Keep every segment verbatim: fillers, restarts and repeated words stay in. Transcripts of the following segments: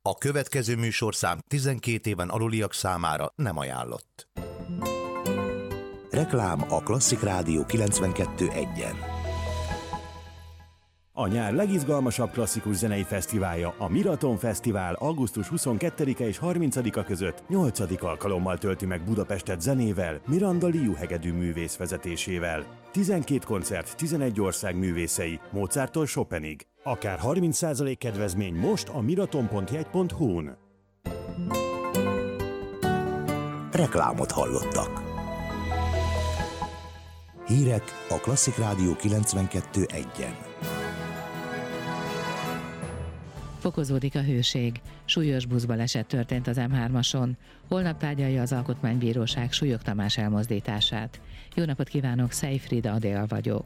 A következő műsorszám tizenkét éven aluliak számára nem ajánlott. Reklám a Klasszik Rádió kilencvenkettő egyen. A nyár legizgalmasabb klasszikus zenei fesztiválja, a Miraton Fesztivál augusztus huszonkettedike és harmincadika között nyolcadik alkalommal tölti meg Budapestet zenével, Miranda Liu hegedű művész vezetésével. tizenkét koncert, tizenegy ország művészei, Mozarttól Chopinig. Akár harminc százalék kedvezmény most a miraton pont jegy pont hu-n. Reklámot hallottak. Hírek a Klasszik Rádió kilencvenkettő egyen. Fokozódik a hőség. Súlyos buszbaleset történt az em hármason. Holnap tárgyalja az Alkotmánybíróság Súlyog Tamás elmozdítását. Jó napot kívánok, Szejfrida Adél vagyok.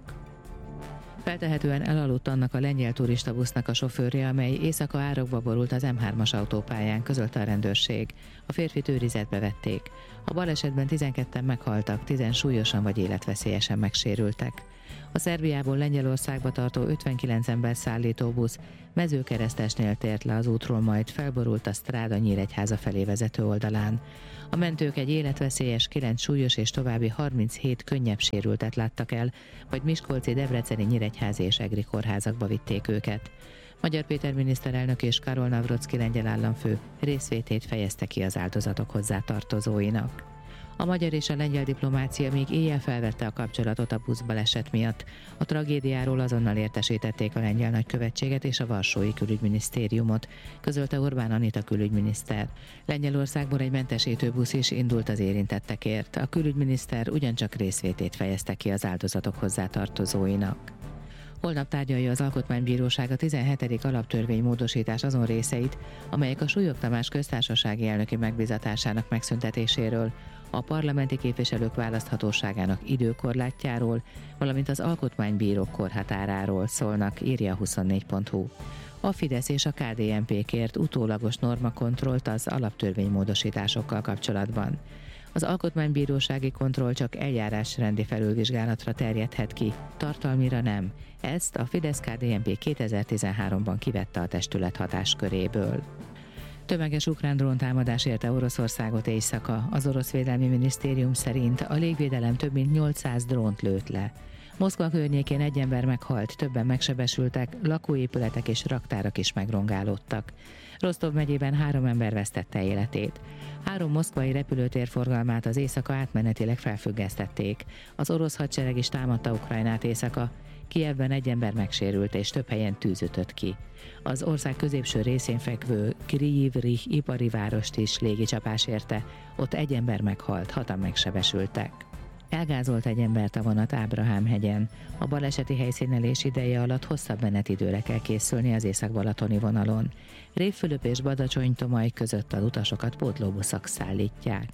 Feltehetően elaludt annak a lengyel turistabusznak a sofőrje, amely éjszaka árokba borult az em hármas autópályán, közölte a rendőrség. A férfit őrizetbe vették. A balesetben tizenketten meghaltak, tízen súlyosan vagy életveszélyesen megsérültek. A Szerbiából Lengyelországba tartó ötvenkilenc ember szállító busz Mezőkeresztesnél tért le az útról, majd felborult a Stráda Nyíregyháza felé vezető oldalán. A mentők egy életveszélyes, kilenc súlyos és további harminchét könnyebb sérültet láttak el, majd miskolci, debreceni, nyíregyházi és egri kórházakba vitték őket. Magyar Péter miniszterelnök és Karol Navrocki lengyel államfő részvétét fejezte ki az áldozatok hozzátartozóinak. A magyar és a lengyel diplomácia még éjjel felvette a kapcsolatot a buszbaleset miatt. A tragédiáról azonnal értesítették a lengyel nagykövetséget és a varsói külügyminisztériumot, közölte Orbán Anita külügyminiszter. Lengyelországból egy mentesítő busz is indult az érintettekért. A külügyminiszter ugyancsak részvétét fejezte ki az áldozatok hozzátartozóinak. Holnap tárgyalja az Alkotmánybíróság a tizenhetedik alaptörvény módosítás azon részeit, amelyek a Súlyog Tamás köztársasági elnöki megbízatásának megszüntetéséről, a parlamenti képviselők választhatóságának időkorlátjáról, valamint az alkotmánybírók korhatáráról szólnak, írja a huszonnégy pont hu. A Fidesz és a ká dé en pé kért utólagos normakontrollt az alaptörvénymódosításokkal kapcsolatban. Az alkotmánybírósági kontroll csak eljárásrendi felülvizsgálatra terjedhet ki, tartalmira nem. Ezt a Fidesz-ká dé en pé kétezer-tizenháromban kivette a testület hatásköréből. Tömeges ukrán dróntámadás érte Oroszországot éjszaka. Az orosz védelmi minisztérium szerint a légvédelem több mint nyolcszáz drónt lőtt le. Moszkva környékén egy ember meghalt, többen megsebesültek, lakóépületek és raktárak is megrongálódtak. Rostov megyében három ember vesztette életét. Három moszkvai repülőtér forgalmát az éjszaka átmenetileg felfüggesztették. Az orosz hadsereg is támadta Ukrajnát éjszaka. Kijevben egy ember megsérült és több helyen tűz ütött ki. Az ország középső részén fekvő Kryvyi Rih ipari várost is légicsapás érte, ott egy ember meghalt, hatan megsebesültek. Elgázolt egy embert a vonat Ábrahám-hegyen. A baleseti helyszínelés ideje alatt hosszabb menetidőre kell készülni az észak-balatoni vonalon. Révfülöp és Badacsony-Tomaj között az utasokat pótlóbuszok szállítják.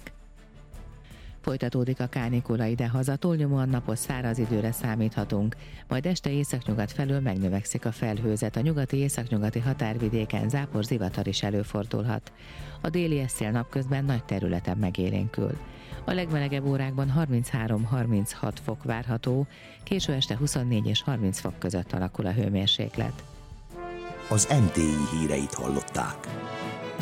Folytatódik a kánikula idehaza, túlnyomóan napos száraz időre számíthatunk, majd este északnyugat felől megnövekszik a felhőzet, a nyugati északnyugati határvidéken zápor, zivatar is előfordulhat. A déli eszél napközben nagy területen megélénkül. A legmelegebb órákban harminchárom-harminchat fok várható, késő este huszonnégy és harminc fok között alakul a hőmérséklet. Az em té i híreit hallották.